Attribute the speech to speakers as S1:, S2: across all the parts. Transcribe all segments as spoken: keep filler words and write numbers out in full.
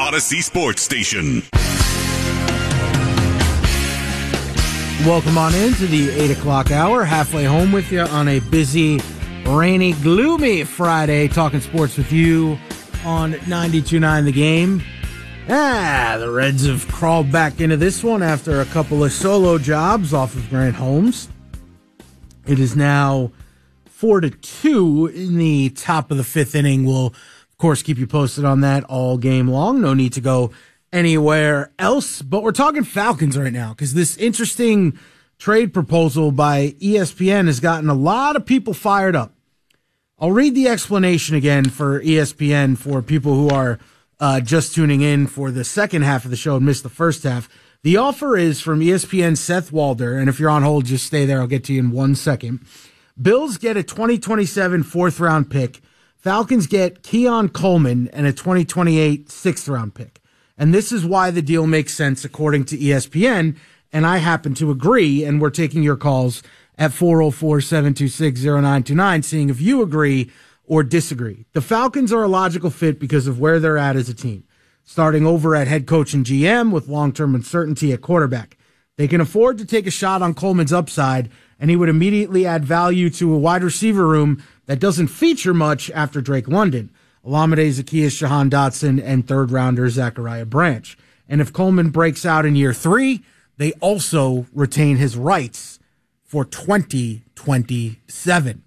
S1: Odyssey Sports Station.
S2: Welcome on into the eight o'clock hour. Halfway home with you on a busy, rainy, gloomy Friday. Talking sports with you on ninety-two point nine The Game. Ah, the Reds have crawled back into this one after a couple of solo jobs off of Grant Holmes. It is now four to two in the top of the fifth inning. We'll, of course, keep you posted on that all game long. No need to go anywhere else. But we're talking Falcons right now because this interesting trade proposal by E S P N has gotten a lot of people fired up. I'll read the explanation again for E S P N for people who are uh, just tuning in for the second half of the show and missed the first half. The offer is from E S P N's Seth Walder, and if you're on hold, just stay there. I'll get to you in one second. Bills get a twenty twenty-seven fourth-round pick. Falcons get Keon Coleman and a twenty twenty-eight sixth-round pick. And this is why the deal makes sense according to E S P N, and I happen to agree, and we're taking your calls at four oh four, seven two six, oh nine two nine, seeing if you agree or disagree. The Falcons are a logical fit because of where they're at as a team. Starting over at head coach and G M with long-term uncertainty at quarterback. They can afford to take a shot on Coleman's upside, and he would immediately add value to a wide receiver room that doesn't feature much after Drake London, Olamide Zaccheaus, Jahan Dotson, and third-rounder Zachariah Branch. And if Coleman breaks out in year three, they also retain his rights for twenty twenty-seven.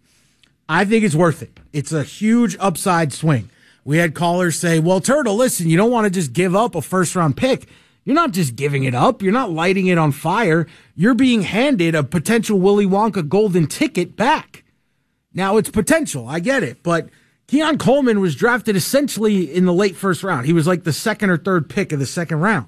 S2: I think it's worth it. It's a huge upside swing. We had callers say, well, Turtle, listen, you don't want to just give up a first-round pick. You're not just giving it up. You're not lighting it on fire. You're being handed a potential Willy Wonka golden ticket back. Now, it's potential. I get it. But Keon Coleman was drafted essentially in the late first round. He was like the second or third pick of the second round.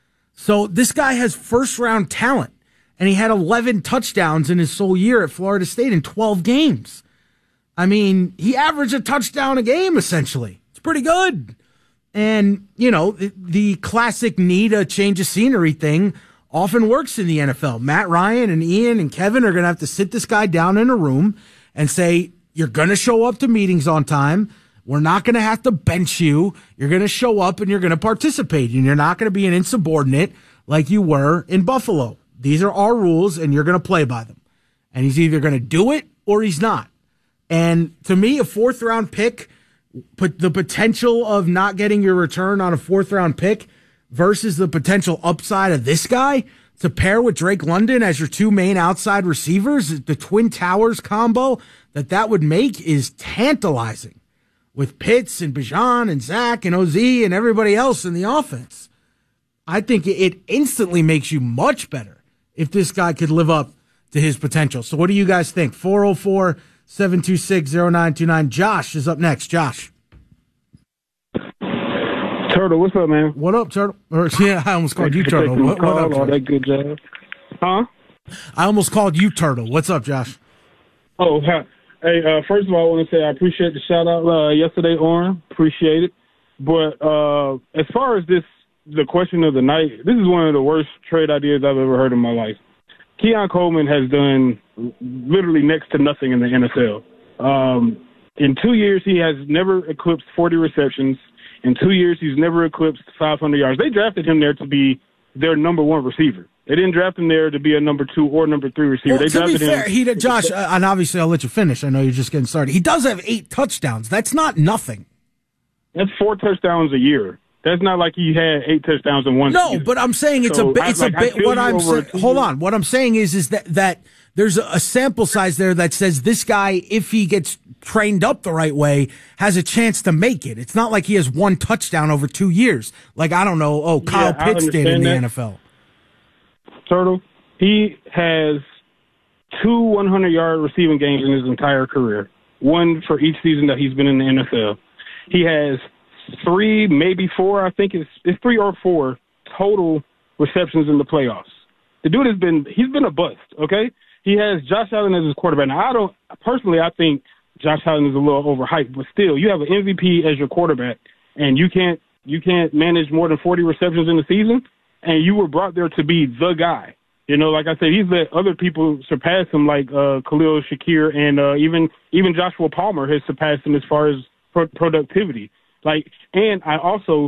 S2: So this guy has first-round talent, and he had eleven touchdowns in his sole year at Florida State in twelve games. I mean, he averaged a touchdown a game, essentially. It's pretty good. And, you know, the, the classic need a change of scenery thing often works in the N F L. Matt Ryan and Ian and Kevin are going to have to sit this guy down in a room and say, you're going to show up to meetings on time. We're not going to have to bench you. You're going to show up and you're going to participate. And you're not going to be an insubordinate like you were in Buffalo. These are our rules, and you're going to play by them. And he's either going to do it or he's not. And to me, a fourth-round pick, put the potential of not getting your return on a fourth-round pick versus the potential upside of this guy to pair with Drake London as your two main outside receivers, the Twin Towers combo that that would make is tantalizing with Pitts and Bijan and Zach and O Z and everybody else in the offense. I think it instantly makes you much better if this guy could live up to his potential. So what do you guys think? four oh four, seven two six, oh nine two nine. Josh is up next. Josh.
S3: Turtle, what's up, man?
S2: What up, Turtle? Or, yeah, I almost called you Turtle. What, what up,
S3: all that good job. Huh?
S2: I almost called you Turtle. What's up, Josh?
S3: Oh, hi. Hey, uh, first of all, I want to say I appreciate the shout-out uh, yesterday, Oren. Appreciate it. But uh, as far as this, the question of the night, this is one of the worst trade ideas I've ever heard in my life. Keon Coleman has done literally next to nothing in the N F L. Um, in two years, he has never eclipsed forty receptions. In two years, he's never eclipsed five hundred yards. They drafted him there to be their number one receiver. They didn't draft him there to be a number two or number three receiver.
S2: Well,
S3: they
S2: to
S3: drafted
S2: be fair,
S3: him.
S2: he, Josh, uh, and obviously I'll let you finish. I know you're just getting started. He does have eight touchdowns. That's not nothing.
S3: That's four touchdowns a year. That's not like he had eight touchdowns in one
S2: No,
S3: season.
S2: but I'm saying it's
S3: so
S2: a bit. It's
S3: I, like,
S2: a bit. What I'm saying. Hold on. What I'm saying is, is that that there's a sample size there that says this guy, if he gets trained up the right way, has a chance to make it. It's not like he has one touchdown over two years. Like I don't know. Oh, Kyle
S3: yeah,
S2: Pitts did in the
S3: that.
S2: N F L.
S3: Turtle, he has two one hundred yard receiving games in his entire career. One for each season that he's been in the N F L. He has three, maybe four, I think it's, it's three or four total receptions in the playoffs. The dude has been, he's been a bust, okay? He has Josh Allen as his quarterback. Now, I don't, personally, I think Josh Allen is a little overhyped, but still, you have an M V P as your quarterback, and you can't, you can't manage more than forty receptions in the season, and you were brought there to be the guy. You know, like I said, he's let other people surpass him, like uh, Khalil Shakir, and uh, even even Joshua Palmer has surpassed him as far as pro- productivity. Like, and I also